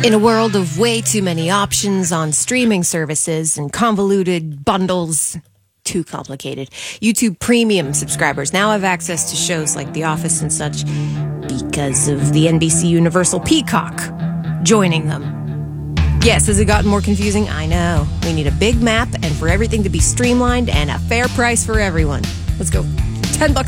In a world of way too many options on streaming services and convoluted bundles, too complicated, YouTube Premium subscribers now have access to shows like The Office and such because of the NBC Universal Peacock joining them. Yes, has it gotten more confusing? I know. We need a big map and for everything to be streamlined and a fair price for everyone. Let's go. $10